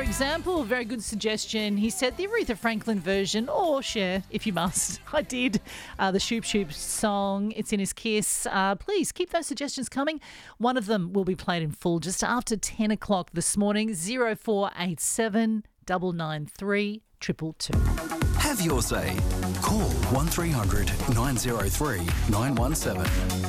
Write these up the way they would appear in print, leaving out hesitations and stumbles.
example, very good suggestion. He said the Aretha Franklin version, or share if you must. I did. The Shoop Shoop song, it's in his Kiss. Please keep those suggestions coming. One of them will be played in full just after 10 o'clock this morning. 0487 993 222. Have your say. Call 1300 903 917.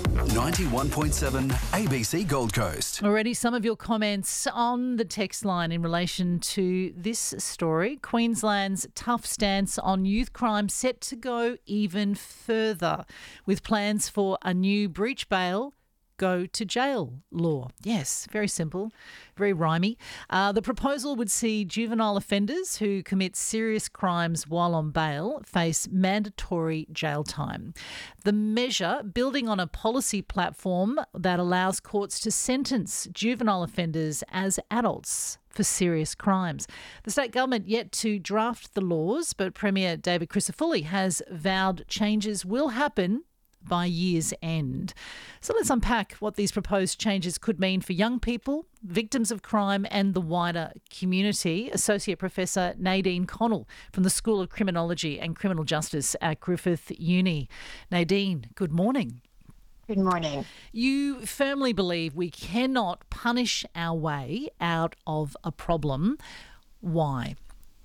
91.7 ABC Gold Coast. Already some of your comments on the text line in relation to this story. Queensland's tough stance on youth crime set to go even further, with plans for a new breach bail go to jail law. Yes, very simple, very rhymey. The proposal would see juvenile offenders who commit serious crimes while on bail face mandatory jail time. The measure, building on a policy platform that allows courts to sentence juvenile offenders as adults for serious crimes. The state government yet to draft the laws, but Premier David Crisafulli has vowed changes will happen by year's end. So let's unpack what these proposed changes could mean for young people, victims of crime and the wider community. Associate Professor Nadine Connell from the School of Criminology and Criminal Justice at Griffith Uni. Nadine, good morning. Good morning. You firmly believe we cannot punish our way out of a problem. Why?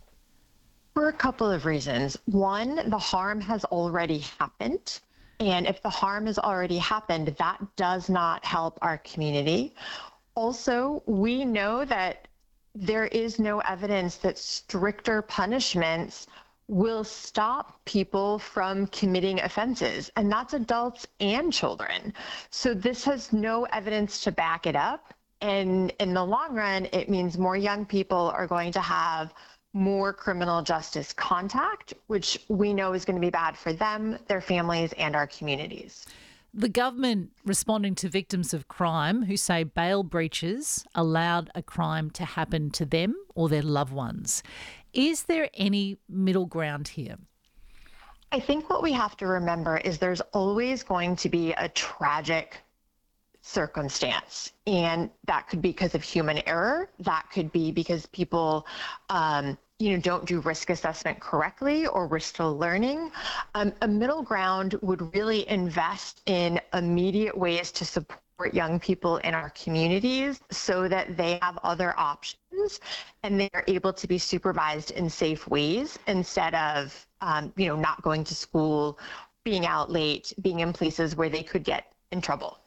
For a couple of reasons. One, the harm has already happened. And if the harm has already happened, that does not help our community. Also, we know that there is no evidence that stricter punishments will stop people from committing offenses, and that's adults and children. So this has no evidence to back it up. And in the long run, it means more young people are going to have more criminal justice contact, which we know is going to be bad for them, their families, and our communities. The government responding to victims of crime who say bail breaches allowed a crime to happen to them or their loved ones. Is there any middle ground here? I think what we have to remember is there's always going to be a tragic circumstance, and that could be because of human error. That could be because people don't do risk assessment correctly or we're still learning. A middle ground would really invest in immediate ways to support young people in our communities so that they have other options and they are able to be supervised in safe ways instead of not going to school, being out late, being in places where they could get in trouble.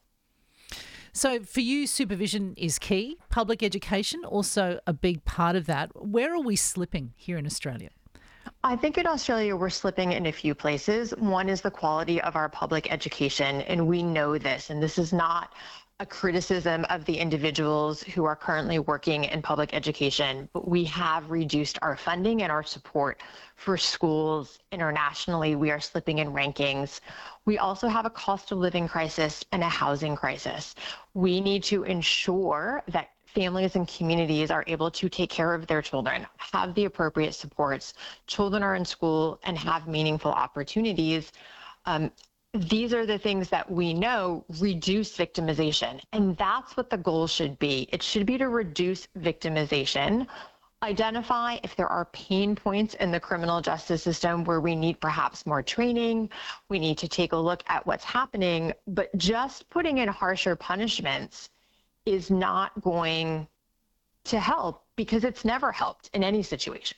So for you, supervision is key. Public education, also a big part of that. Where are we slipping here in Australia? I think in Australia, we're slipping in a few places. One is the quality of our public education, and we know this, and this is not a criticism of the individuals who are currently working in public education, but we have reduced our funding and our support for schools internationally. We are slipping in rankings. We also have a cost of living crisis and a housing crisis. We need to ensure that families and communities are able to take care of their children, have the appropriate supports, children are in school and have meaningful opportunities. These are the things that we know reduce victimization, and that's what the goal should be. It should be to reduce victimization, identify if there are pain points in the criminal justice system where we need perhaps more training, we need to take a look at what's happening, but just putting in harsher punishments is not going to help because it's never helped in any situation.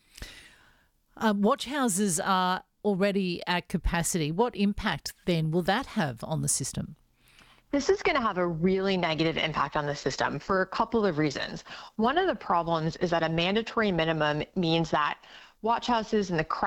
Watch houses are already at capacity. What impact then will that have on the system? This is going to have a really negative impact on the system for a couple of reasons. One of the problems is that a mandatory minimum means that watch houses and the